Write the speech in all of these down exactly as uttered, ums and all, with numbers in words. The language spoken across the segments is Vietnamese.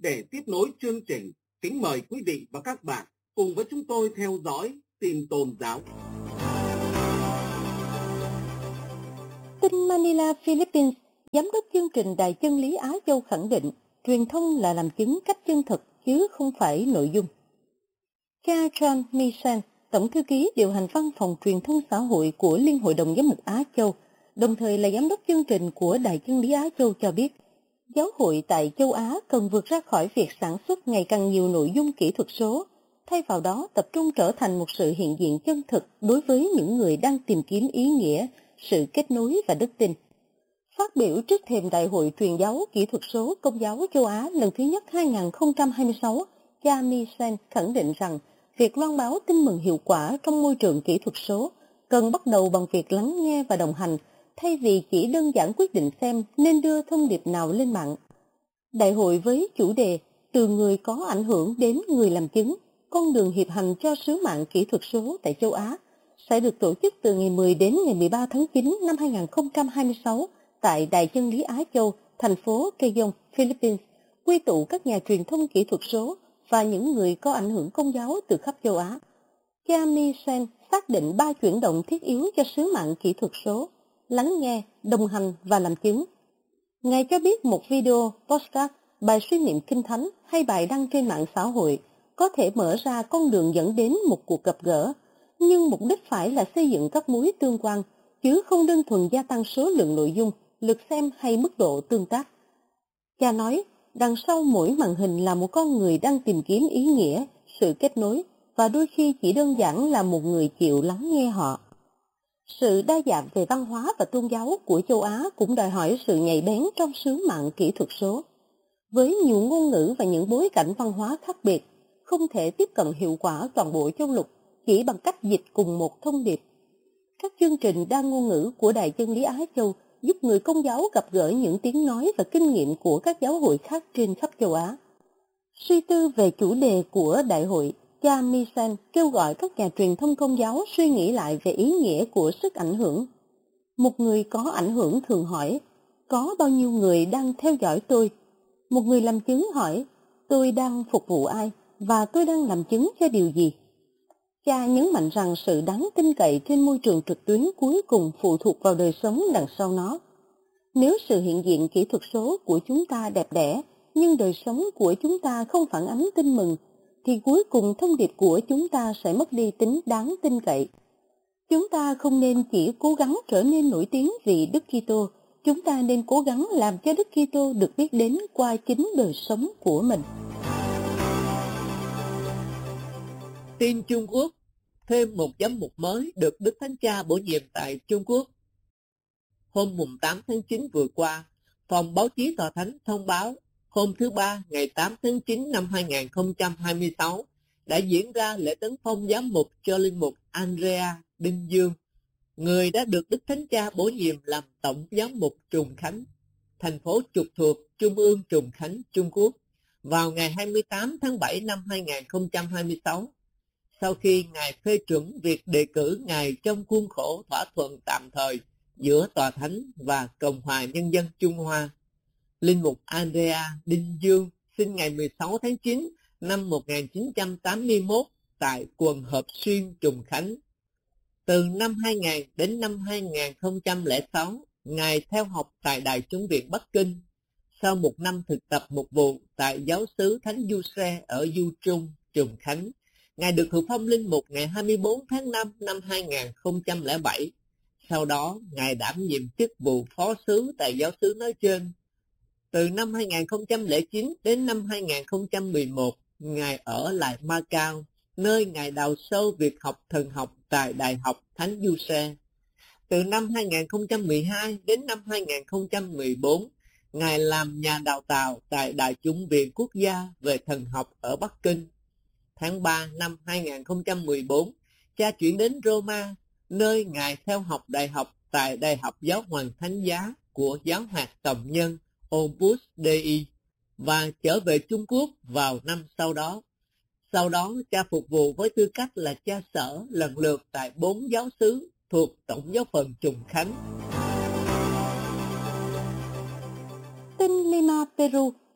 Để tiếp nối chương trình, kính mời quý vị và các bạn cùng với chúng tôi theo dõi tin tôn giáo. Tin Manila, Philippines, Giám đốc chương trình Đài Chân lý Á Châu khẳng định truyền thông là làm chứng cách chân thực chứ không phải nội dung. Cha John Mason, Tổng thư ký điều hành văn phòng truyền thông xã hội của Liên hội đồng Giám mục Á Châu, đồng thời là giám đốc chương trình của Đài Chân lý Á Châu cho biết, giáo hội tại châu Á cần vượt ra khỏi việc sản xuất ngày càng nhiều nội dung kỹ thuật số, thay vào đó tập trung trở thành một sự hiện diện chân thực đối với những người đang tìm kiếm ý nghĩa, sự kết nối và đức tin. Phát biểu trước thềm Đại hội truyền giáo kỹ thuật số Công giáo châu Á lần thứ nhất hai không hai sáu, cha Mason khẳng định rằng việc loan báo tin mừng hiệu quả trong môi trường kỹ thuật số cần bắt đầu bằng việc lắng nghe và đồng hành, thay vì chỉ đơn giản quyết định xem nên đưa thông điệp nào lên mạng. Đại hội với chủ đề Từ người có ảnh hưởng đến người làm chứng, con đường hiệp hành cho sứ mạng kỹ thuật số tại châu Á sẽ được tổ chức từ ngày mười đến ngày mười ba tháng chín năm hai không hai sáu tại Đài Chân lý Á Châu, thành phố Quezon, Philippines, quy tụ các nhà truyền thông kỹ thuật số và những người có ảnh hưởng công giáo từ khắp châu Á. Cha Mason xác định ba chuyển động thiết yếu cho sứ mạng kỹ thuật số: lắng nghe, đồng hành và làm chứng. Ngài cho biết một video, podcast, bài suy niệm kinh thánh hay bài đăng trên mạng xã hội có thể mở ra con đường dẫn đến một cuộc gặp gỡ, nhưng mục đích phải là xây dựng các mối tương quan, chứ không đơn thuần gia tăng số lượng nội dung, lượt xem hay mức độ tương tác. Cha nói, đằng sau mỗi màn hình là một con người đang tìm kiếm ý nghĩa, sự kết nối, và đôi khi chỉ đơn giản là một người chịu lắng nghe họ. Sự đa dạng về văn hóa và tôn giáo của châu Á cũng đòi hỏi sự nhạy bén trong sứ mạng kỹ thuật số. Với nhiều ngôn ngữ và những bối cảnh văn hóa khác biệt, không thể tiếp cận hiệu quả toàn bộ châu lục chỉ bằng cách dịch cùng một thông điệp. Các chương trình đa ngôn ngữ của Đài Chân lý Á Châu giúp người công giáo gặp gỡ những tiếng nói và kinh nghiệm của các giáo hội khác trên khắp châu Á. Suy tư về chủ đề của đại hội, cha Mason kêu gọi các nhà truyền thông công giáo suy nghĩ lại về ý nghĩa của sức ảnh hưởng. Một người có ảnh hưởng thường hỏi, có bao nhiêu người đang theo dõi tôi? Một người làm chứng hỏi, tôi đang phục vụ ai và tôi đang làm chứng cho điều gì? Cha nhấn mạnh rằng sự đáng tin cậy trên môi trường trực tuyến cuối cùng phụ thuộc vào đời sống đằng sau nó. Nếu sự hiện diện kỹ thuật số của chúng ta đẹp đẽ, nhưng đời sống của chúng ta không phản ánh tin mừng, thì cuối cùng thông điệp của chúng ta sẽ mất đi tính đáng tin cậy. Chúng ta không nên chỉ cố gắng trở nên nổi tiếng vì Đức Kitô, chúng ta nên cố gắng làm cho Đức Kitô được biết đến qua chính đời sống của mình. Tin Trung Quốc, thêm một giám mục mới được Đức Thánh Cha bổ nhiệm tại Trung Quốc. Hôm tám tháng chín vừa qua, Phòng Báo chí Tòa Thánh thông báo hôm thứ Ba ngày tám tháng chín năm hai không hai sáu đã diễn ra lễ tấn phong giám mục cho linh mục Andrea Đinh Dương, người đã được Đức Thánh Cha bổ nhiệm làm Tổng giám mục Trùng Khánh, thành phố trực thuộc Trung ương Trùng Khánh, Trung Quốc, vào ngày hai mươi tám tháng bảy năm hai không hai sáu. Sau khi Ngài phê chuẩn việc đề cử Ngài trong khuôn khổ thỏa thuận tạm thời giữa Tòa Thánh và Cộng hòa Nhân dân Trung Hoa, linh mục Andrea Đinh Dương sinh ngày mười sáu tháng chín năm một nghìn chín trăm tám mươi mốt tại quận Hợp Xuyên, Trùng Khánh. Từ năm hai nghìn đến năm hai không không sáu, Ngài theo học tại Đại Chúng viện Bắc Kinh. Sau một năm thực tập mục vụ tại giáo xứ Thánh Du Xe ở Du Trung, Trùng Khánh, Ngài được thụ phong linh mục ngày hai mươi bốn tháng năm năm hai nghìn không trăm lẻ bảy. Sau đó, Ngài đảm nhiệm chức vụ phó xứ tại giáo xứ nói trên. Từ năm hai nghìn không trăm lẻ chín đến năm hai nghìn không trăm mười một, Ngài ở lại Macau, nơi Ngài đào sâu việc học thần học tại Đại học Thánh Du Xe. Từ năm hai nghìn không trăm mười hai đến năm hai nghìn không trăm mười bốn, Ngài làm nhà đào tạo tại Đại Chúng viện Quốc gia về thần học ở Bắc Kinh. Tháng ba năm hai nghìn không trăm mười bốn, Cha chuyển đến Roma, nơi Ngài theo học đại học tại Đại học Giáo hoàng Thánh giá của Giáo hoàng Tổng nhân Opus Dei và trở về Trung Quốc vào năm sau đó. Sau đó, Cha phục vụ với tư cách là cha sở lần lượt tại bốn giáo xứ thuộc Tổng giáo phận Trùng Khánh. Tin Lima, Peru,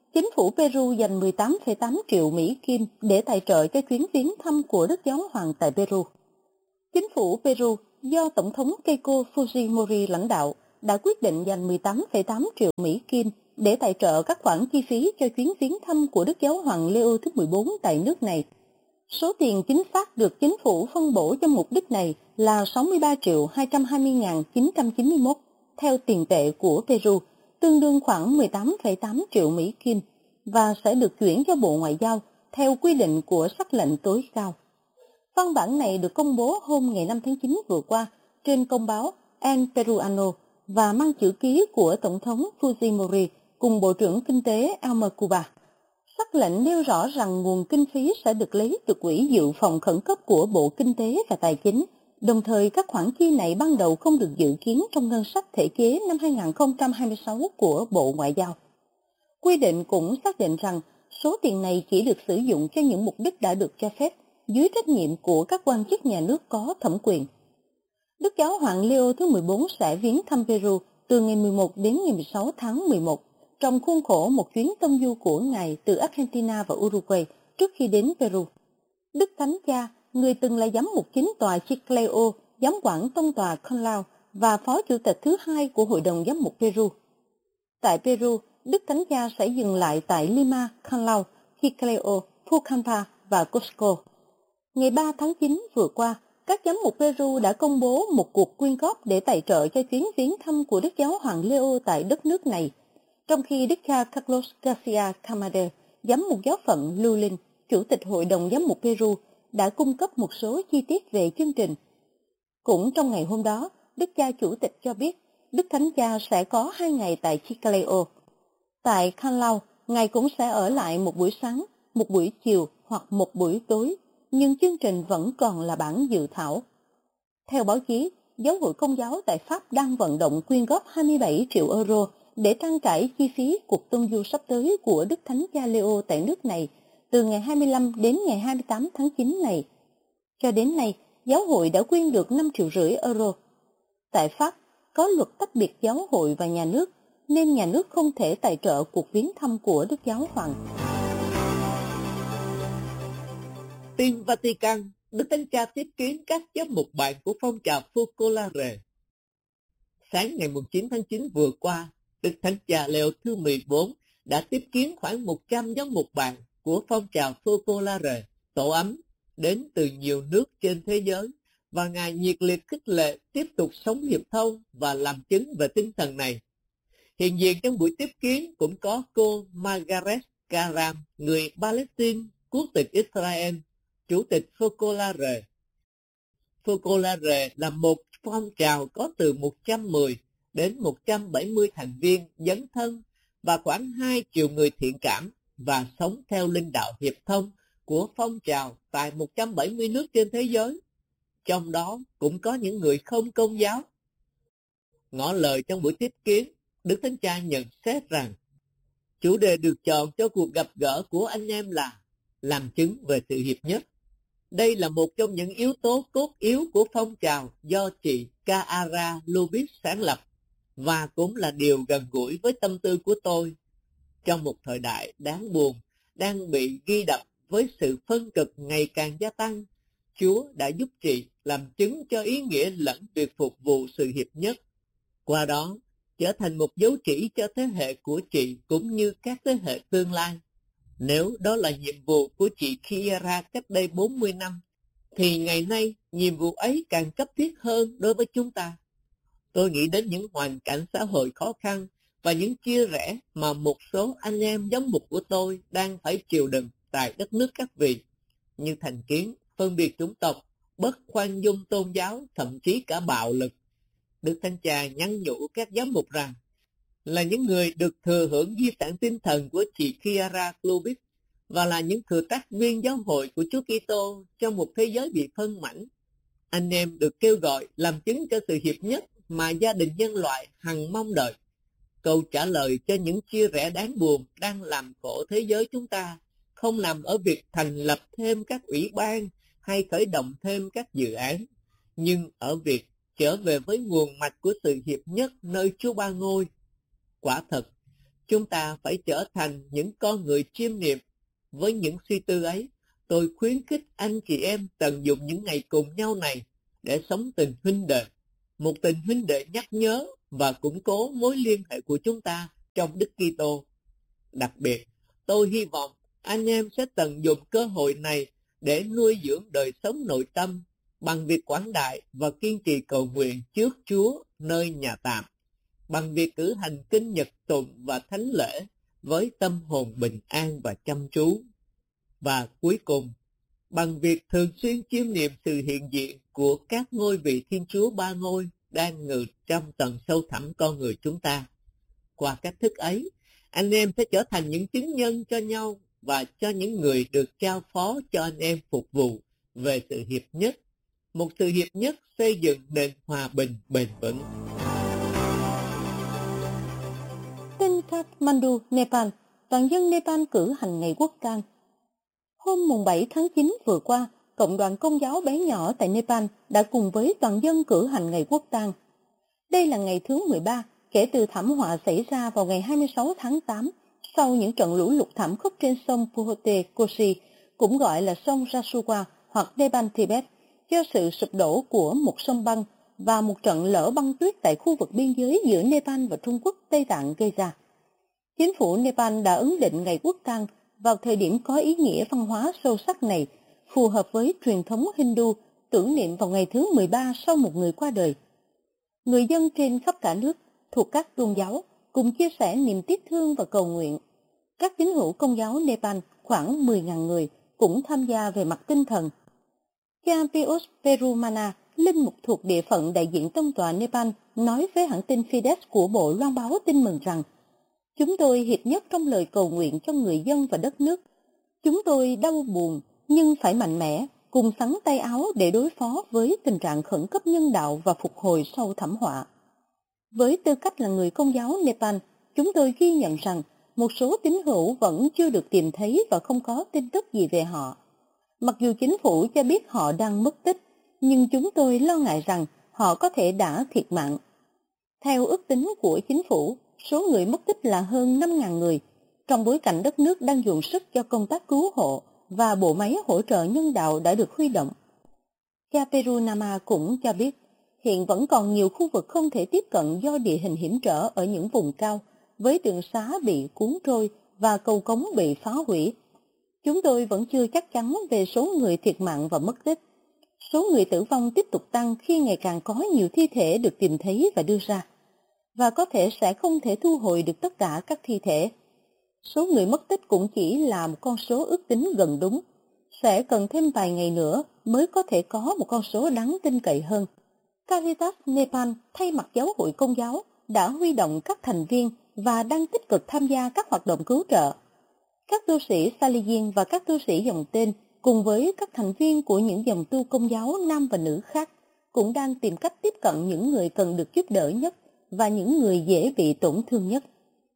chính phủ Peru dành mười tám phẩy tám triệu Mỹ Kim để tài trợ cho chuyến viếng thăm của Đức Giáo Hoàng tại Peru. Chính phủ Peru do Tổng thống Keiko Fujimori lãnh đạo đã quyết định dành mười tám phẩy tám triệu Mỹ Kim để tài trợ các khoản chi phí cho chuyến viếng thăm của Đức Giáo Hoàng Leo thứ mười bốn tại nước này. Số tiền chính xác được chính phủ phân bổ cho mục đích này là sáu mươi ba triệu hai trăm hai mươi nghìn chín trăm chín mươi mốt theo tiền tệ của Peru, tương đương khoảng mười tám phẩy tám triệu Mỹ Kim, và sẽ được chuyển cho Bộ Ngoại giao theo quy định của sắc lệnh tối cao. Văn bản này được công bố hôm ngày năm tháng chín vừa qua trên công báo El Peruano và mang chữ ký của Tổng thống Fujimori cùng Bộ trưởng Kinh tế Elmer Cuba. Sắc lệnh nêu rõ rằng nguồn kinh phí sẽ được lấy từ quỹ dự phòng khẩn cấp của Bộ Kinh tế và Tài chính, đồng thời các khoản chi này ban đầu không được dự kiến trong ngân sách thể chế năm hai nghìn không trăm hai mươi sáu của Bộ Ngoại giao. Quy định cũng xác định rằng số tiền này chỉ được sử dụng cho những mục đích đã được cho phép, dưới trách nhiệm của các quan chức nhà nước có thẩm quyền. Đức Giáo hoàng Leo thứ mười bốn sẽ viếng thăm Peru từ ngày mười một đến ngày mười sáu tháng mười một, trong khuôn khổ một chuyến tông du của Ngài từ Argentina và Uruguay trước khi đến Peru. Đức Thánh Cha, người từng là giám mục chính tòa Chiclayo, giám quản tông tòa Conlao và phó chủ tịch thứ hai của Hội đồng Giám mục Peru. Tại Peru, Đức Thánh Cha sẽ dừng lại tại Lima, Conlao, Chiclayo, Pucallpa và Cusco. Ngày ba tháng chín vừa qua, các giám mục Peru đã công bố một cuộc quyên góp để tài trợ cho chuyến viếng thăm của Đức Giáo hoàng Leo tại đất nước này, trong khi Đức cha Carlos Garcia Camade, giám mục giáo phận Lưu Linh, chủ tịch Hội đồng Giám mục Peru, đã cung cấp một số chi tiết về chương trình. Cũng trong ngày hôm đó, Đức cha chủ tịch cho biết Đức Thánh Cha sẽ có hai ngày tại Chiclayo. Tại Conlao, Ngài cũng sẽ ở lại một buổi sáng, một buổi chiều hoặc một buổi tối, nhưng chương trình vẫn còn là bản dự thảo. Theo báo chí, Giáo hội Công giáo tại Pháp đang vận động quyên góp hai mươi bảy triệu euro để trang trải chi phí cuộc tông du sắp tới của Đức Thánh Cha Leo tại nước này từ ngày hai mươi lăm đến ngày hai mươi tám tháng chín này. Cho đến nay, giáo hội đã quyên được năm triệu rưỡi euro. Tại Pháp, có luật tách biệt giáo hội và nhà nước, nên nhà nước không thể tài trợ cuộc viếng thăm của Đức Giáo Hoàng. Tin Vatican, Đức Thánh Cha tiếp kiến các giám mục bạn của phong trào Focolare. Sáng ngày chín tháng chín vừa qua, Đức Thánh Cha Leo thứ mười bốn đã tiếp kiến khoảng một trăm giám mục bạn của phong trào Focolare, tổ ấm, đến từ nhiều nước trên thế giới, và Ngài nhiệt liệt khích lệ tiếp tục sống hiệp thông và làm chứng về tinh thần này. Hiện diện trong buổi tiếp kiến cũng có cô Margaret Karam, người Palestine, quốc tịch Israel, chủ tịch Focolare. Focolare là một phong trào có từ một trăm mười đến một trăm bảy mươi thành viên dấn thân và khoảng hai triệu người thiện cảm và sống theo linh đạo hiệp thông của phong trào tại một trăm bảy mươi nước trên thế giới. Trong đó cũng có những người không công giáo. Ngỏ lời trong buổi tiếp kiến, Đức Thánh Cha nhận xét rằng chủ đề được chọn cho cuộc gặp gỡ của anh em là làm chứng về sự hiệp nhất. Đây là một trong những yếu tố cốt yếu của phong trào do chị Kaara Lubis sáng lập, và cũng là điều gần gũi với tâm tư của tôi. Trong một thời đại đáng buồn, đang bị ghi đậm với sự phân cực ngày càng gia tăng, Chúa đã giúp chị làm chứng cho ý nghĩa lẫn việc phục vụ sự hiệp nhất. Qua đó, trở thành một dấu chỉ cho thế hệ của chị cũng như các thế hệ tương lai. Nếu đó là nhiệm vụ của chị Kiara cách đây bốn mươi năm, thì ngày nay nhiệm vụ ấy càng cấp thiết hơn đối với chúng ta. Tôi nghĩ đến những hoàn cảnh xã hội khó khăn và những chia rẽ mà một số anh em giám mục của tôi đang phải chịu đựng tại đất nước các vị, như thành kiến, phân biệt chủng tộc, bất khoan dung tôn giáo, thậm chí cả bạo lực. Đức Thánh Cha nhắn nhủ các giám mục rằng là những người được thừa hưởng di sản tinh thần của chị Kiara Lubis và là những thừa tác viên giáo hội của Chúa Kitô trong một thế giới bị phân mảnh. Anh em được kêu gọi làm chứng cho sự hiệp nhất mà gia đình nhân loại hằng mong đợi. Câu trả lời cho những chia rẽ đáng buồn đang làm khổ thế giới chúng ta không nằm ở việc thành lập thêm các ủy ban hay khởi động thêm các dự án, nhưng ở việc trở về với nguồn mạch của sự hiệp nhất nơi Chúa Ba Ngôi. Quả thật, Chúng ta phải trở thành những con người chiêm niệm. Với những suy tư ấy, tôi khuyến khích anh chị em tận dụng những ngày cùng nhau này để sống tình huynh đệ. Một tình huynh đệ nhắc nhớ và củng cố mối liên hệ của chúng ta trong Đức Kitô. Đặc biệt, tôi hy vọng anh em sẽ tận dụng cơ hội này để nuôi dưỡng đời sống nội tâm bằng việc quảng đại và kiên trì cầu nguyện trước Chúa nơi nhà tạm, bằng việc cử hành kinh nhật tụng và thánh lễ với tâm hồn bình an và chăm chú. Và cuối cùng, bằng việc thường xuyên chiêm niệm sự hiện diện của các ngôi vị Thiên Chúa ba ngôi đang ngự trong tầng sâu thẳm con người chúng ta. Qua cách thức ấy, anh em sẽ trở thành những chứng nhân cho nhau và cho những người được trao phó cho anh em phục vụ về sự hiệp nhất, một sự hiệp nhất xây dựng nền hòa bình bền vững. Tên Kathmandu, Nepal, toàn dân Nepal cử hành ngày quốc tang. Hôm mùng bảy tháng chín vừa qua, Cộng đoàn Công giáo bé nhỏ tại Nepal đã cùng với toàn dân cử hành ngày quốc tang. Đây là ngày thứ mười ba kể từ thảm họa xảy ra vào ngày hai mươi sáu tháng tám sau những trận lũ lụt thảm khốc trên sông Puhote Koshi, cũng gọi là sông Rasuwa hoặc Nepal Tibet, do sự sụp đổ của một sông băng và một trận lở băng tuyết tại khu vực biên giới giữa Nepal và Trung Quốc Tây Tạng gây ra. Chính phủ Nepal đã ấn định ngày quốc tang vào thời điểm có ý nghĩa văn hóa sâu sắc này, phù hợp với truyền thống Hindu tưởng niệm vào ngày thứ mười ba sau một người qua đời. Người dân trên khắp cả nước thuộc các tôn giáo cùng chia sẻ niềm tiếc thương và cầu nguyện. Các tín hữu Công giáo Nepal khoảng mười nghìn người cũng tham gia về mặt tinh thần. Cha Pius Perumana, linh mục thuộc địa phận đại diện tông tọa Nepal, nói với hãng tin Fides của Bộ Loan báo tin mừng rằng: "Chúng tôi hiệp nhất trong lời cầu nguyện cho người dân và đất nước. Chúng tôi đau buồn nhưng phải mạnh mẽ, cùng sắn tay áo để đối phó với tình trạng khẩn cấp nhân đạo và phục hồi sau thảm họa." Với tư cách là người Công giáo Nepal, chúng tôi ghi nhận rằng một số tín hữu vẫn chưa được tìm thấy và không có tin tức gì về họ. Mặc dù chính phủ cho biết họ đang mất tích, nhưng chúng tôi lo ngại rằng họ có thể đã thiệt mạng. Theo ước tính của chính phủ, số người mất tích là hơn năm nghìn người, trong bối cảnh đất nước đang dồn sức cho công tác cứu hộ và bộ máy hỗ trợ nhân đạo đã được huy động. Cha Perunama cũng cho biết, hiện vẫn còn nhiều khu vực không thể tiếp cận do địa hình hiểm trở ở những vùng cao, với đường xá bị cuốn trôi và cầu cống bị phá hủy. Chúng tôi vẫn chưa chắc chắn về số người thiệt mạng và mất tích. Số người tử vong tiếp tục tăng khi ngày càng có nhiều thi thể được tìm thấy và đưa ra, và có thể sẽ không thể thu hồi được tất cả các thi thể. Số người mất tích cũng chỉ là một con số ước tính gần đúng. Sẽ cần thêm vài ngày nữa mới có thể có một con số đáng tin cậy hơn. Caritas Nepal thay mặt Giáo hội Công giáo đã huy động các thành viên và đang tích cực tham gia các hoạt động cứu trợ. Các tu sĩ Salesian và các tu sĩ dòng tên cùng với các thành viên của những dòng tu Công giáo nam và nữ khác cũng đang tìm cách tiếp cận những người cần được giúp đỡ nhất và những người dễ bị tổn thương nhất.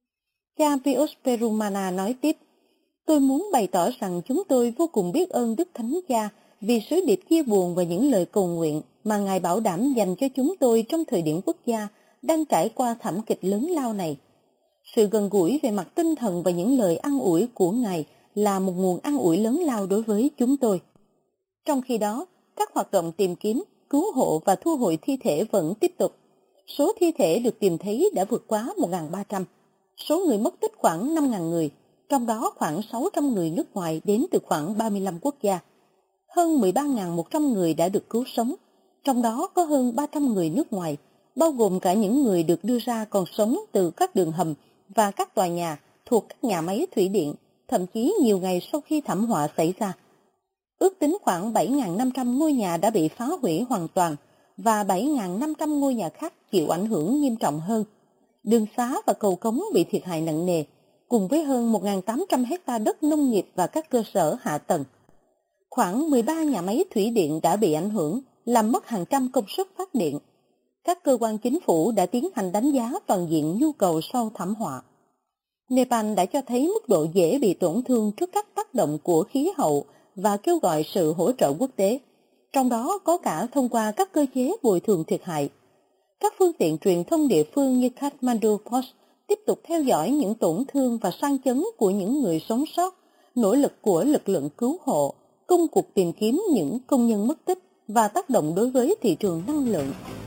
Cha Pius Perumana nói tiếp: "Tôi muốn bày tỏ rằng chúng tôi vô cùng biết ơn Đức Thánh Cha vì sứ điệp chia buồn và những lời cầu nguyện mà Ngài bảo đảm dành cho chúng tôi trong thời điểm quốc gia đang trải qua thảm kịch lớn lao này. Sự gần gũi về mặt tinh thần và những lời an ủi của Ngài là một nguồn an ủi lớn lao đối với chúng tôi." Trong khi đó, các hoạt động tìm kiếm, cứu hộ và thu hồi thi thể vẫn tiếp tục. Số thi thể được tìm thấy đã vượt quá một nghìn ba trăm. Số người mất tích khoảng năm nghìn người, trong đó khoảng sáu trăm người nước ngoài đến từ khoảng ba mươi lăm quốc gia. Hơn mười ba nghìn một trăm người đã được cứu sống, trong đó có hơn ba trăm người nước ngoài, bao gồm cả những người được đưa ra còn sống từ các đường hầm và các tòa nhà thuộc các nhà máy thủy điện, thậm chí nhiều ngày sau khi thảm họa xảy ra. Ước tính khoảng bảy nghìn năm trăm ngôi nhà đã bị phá hủy hoàn toàn và bảy nghìn năm trăm ngôi nhà khác chịu ảnh hưởng nghiêm trọng hơn. Đường xá và cầu cống bị thiệt hại nặng nề, cùng với hơn một nghìn tám trăm héc ta đất nông nghiệp và các cơ sở hạ tầng. Khoảng mười ba nhà máy thủy điện đã bị ảnh hưởng, làm mất hàng trăm công suất phát điện. Các cơ quan chính phủ đã tiến hành đánh giá toàn diện nhu cầu sau thảm họa. Nepal đã cho thấy mức độ dễ bị tổn thương trước các tác động của khí hậu và kêu gọi sự hỗ trợ quốc tế, trong đó có cả thông qua các cơ chế bồi thường thiệt hại. Các phương tiện truyền thông địa phương như Kathmandu Post tiếp tục theo dõi những tổn thương và sang chấn của những người sống sót, nỗ lực của lực lượng cứu hộ, công cuộc tìm kiếm những công nhân mất tích và tác động đối với thị trường năng lượng.